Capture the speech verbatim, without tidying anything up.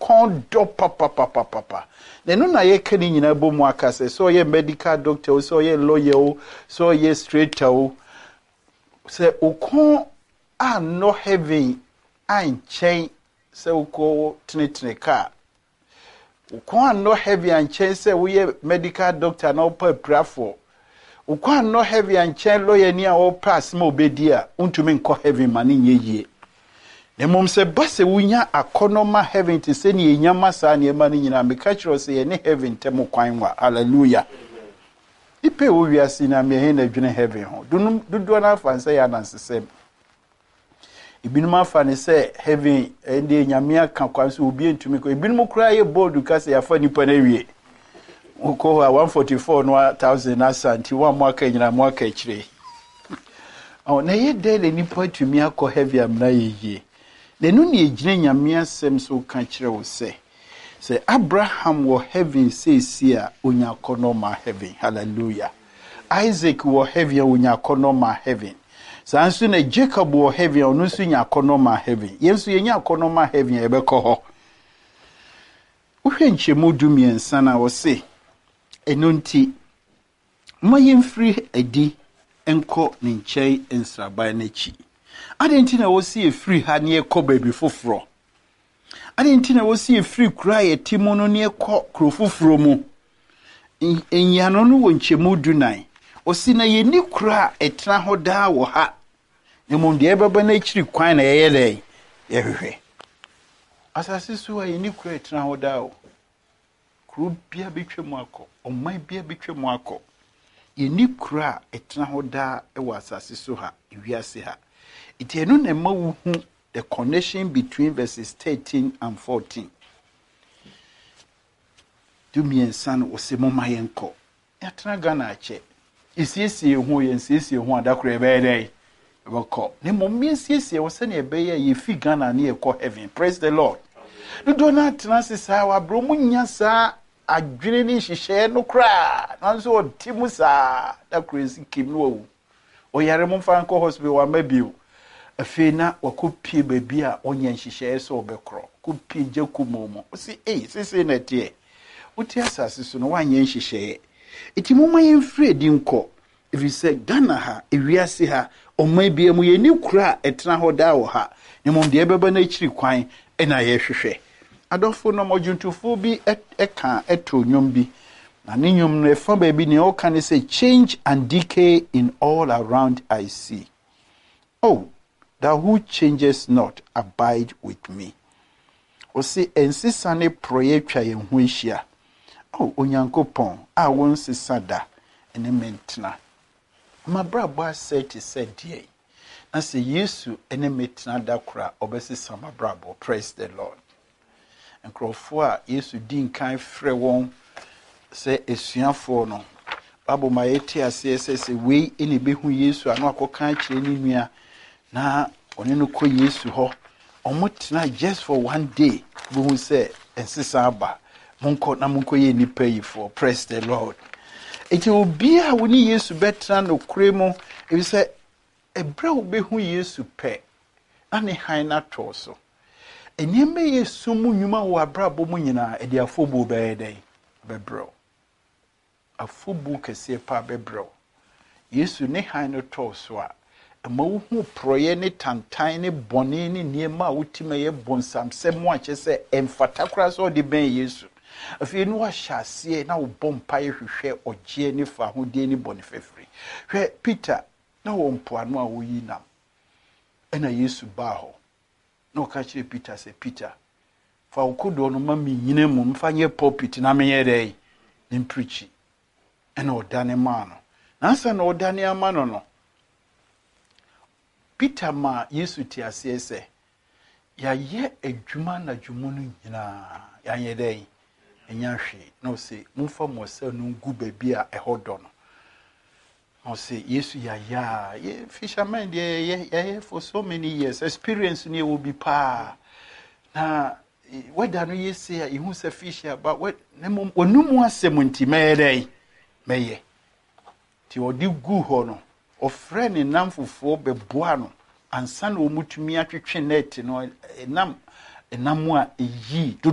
kondo papa papa papa nenu na ye kani nyina bo mu akase so ye medical doctor so ye lawyer so ye straighter se ukon a no heaven an chain se uko tinitine ka ukon a no heaven an chain se we ye medical doctor na opa prafo ukon no heaven an chain lawyer ni a opa asma obedi a untumi nko heaven mani nyeye ne mom se base wunya akonoma heaven te se ni enyama sa ne ma ni nyina me ka kiro se ye ne heaven temo kwan wa hallelujah ipe wo wiase na me he na dwene heaven ho dunum dudu na afanse ya nansesem ibinum afane se heaven ende enyame aka kwan so obi entumi ko ibinum kura ye bold ka se ya fa nipa na wie uko one hundred forty-four no thousand asanti wa mwaka nyina mwaka kire o na ye de le nipa tumi akọ heaven amna ye nenu ne ejine nyame asem so ka kire wo se se Abraham wo heaven say see a onya konoma heaven hallelujah Isaac wo heaven onya konoma heaven sanso na Jacob wo heaven onu so nya konoma heaven yenso yenya konoma heaven ebekọ ho uhwe nchemu dumiensa na wo se enonti mayemfiri adi enko ne nchei ensraban nachi adenti na wo se free ha ne ekọ baby foforo adenti na wo se free kura ye timono ne ekọ krofoforo mu enyano no wo nchemu dunan o si na ye ni kura etna ho da wo ha ne mo de ebeba na chiri kwan na ye ye ye hwehwe asase so ye ni kura etna ho da wo kru bia betwemu akọ omai bia betwemu akọ ye ni kura etna ho da e wo asase so ha wiase ha itienu na ma wu hu the connection between verses thirteen and fourteen do me and son o se mo mayenko yatra gana ache isiesie hu ye nsiesie hu adakoro ebe dey ebeko ne mo miesiesie wo se na ebe ye ye fi gana na ye ko heaven praise the lord do do na transi sa wa bro munya sa adwene ni hihye no kra nanso o timu sa da crazy kim no wo o yare mo fa nko hospital wa mabio afena wakopie baby a onye nhihye so obekro kopie jakumomo o si eh sese na tie uti asase so no wanye nhihye iti moma yemfre di nko if you say Ghana ha ewiase ha omai bia mu ye ni kura etna ho da wo ha ne mom de ebeba na chiri kwan e na ye hwehwe adofo no mojuntufo bi eka eto nyom bi na ne nyom no efa ba bi ne o kan say change and decay in all around I see. Oh, thou who changes not abide with me. O se ensisane proyetwa ye hu ehia. Oh, onyankopon a won sisada ene mentna. Ma brabo aseti said ye. Na se Yesu ene metna da kra obesisa ma brabo. Praise the Lord. Nkrofo a Yesu din kan frɛ won se esuafo no. Babo ma yeti ase se se we ene behu Yesu ano akoka kire ni nua na oni no ko Yesu ho omotena just for one day bu say ensisa aba monko na monko ye ni pay for praise the Lord. Eti obi a woni Yesu betra no kremo e say ebra obehu Yesu pe na ne han na to so enyeme Yesu mu nyuma wo abrabo mu nyina e dia fobu be den bebro afobu kese pa bebro Yesu ne han no to so a ma wo hu proye ne tantan ne bone ne niema wutima ye bonsam semo a chese emfata kra so de ben Yesu afi no wa hyase na wo bompa ye hwehwe ogie ne fa ho de ne bone fefri hwe Peter na wo mpoano a wo yi nam ena Yesu ba ho no ka kire Peter se Peter fa okodo no ma mi nyina mu mfa nye pulpit na me ye dey nim preach ena odane ma no nansa na odane ama no no Peter ma Yesu ti asese ya ye adwuma na dwumu no nyina ya ye dey enya hwe no se mumfa mose no ngu baby a ehodo no no se Yesu ya ya ye fisherman dey ye ye for so many years experience ni will be pa na whether no ye say e hu se fisher but what nemu onumu asem nti me dey meye ti odi gu ho no ofre ne namfofo beboa no ansa na omutumi atwetwe net no enam enam a eyi